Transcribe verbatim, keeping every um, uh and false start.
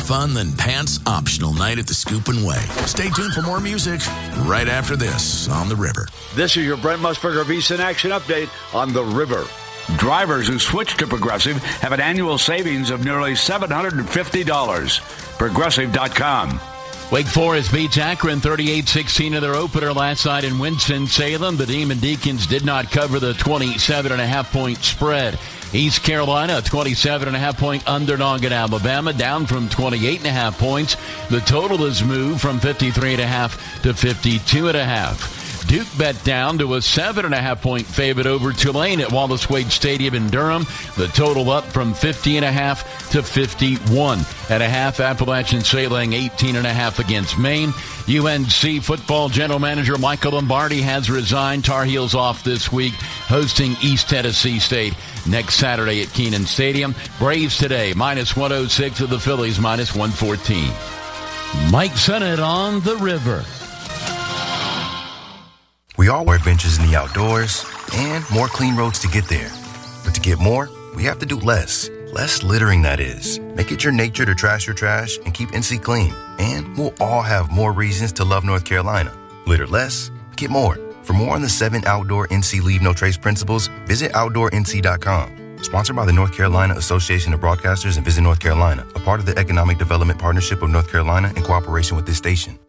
fun than pants optional night at the Scoop and Way. Stay tuned for more music right after this on The River. This is your Brent Musburger VSiN Action Update on The River. Drivers who switch to Progressive have an annual savings of nearly seven hundred fifty dollars. Progressive dot com. Wake Forest beats Akron thirty-eight sixteen in their opener last night in Winston-Salem. The Demon Deacons did not cover the twenty-seven and a half point spread. East Carolina, twenty-seven and a half point underdog at Alabama, down from twenty-eight and a half points. The total has moved from fifty-three and a half to fifty-two and a half. Duke bet down to a seven and a half point favorite over Tulane at Wallace Wade Stadium in Durham. The total up from fifty and a half to fifty-one and a half. Appalachian State laying eighteen and a half against Maine. U N C football general manager Michael Lombardi has resigned. Tar Heels off this week, hosting East Tennessee State next Saturday at Kenan Stadium. Braves today, minus one oh six of the Phillies, minus one fourteen. Mike Sennett on The River. We all wear adventures in the outdoors and more clean roads to get there. But to get more, we have to do less. Less littering, that is. Make it your nature to trash your trash and keep N C clean. And we'll all have more reasons to love North Carolina. Litter less, get more. For more on the seven outdoor N C Leave No Trace principles, visit outdoor N C dot com. Sponsored by the North Carolina Association of Broadcasters and Visit North Carolina, a part of the Economic Development Partnership of North Carolina in cooperation with this station.